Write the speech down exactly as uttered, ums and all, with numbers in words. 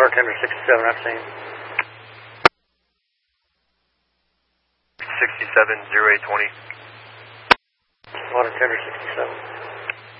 Water tender sixty-seven, I've seen. sixty-seven, zero eight twenty. Water tender sixty-seven.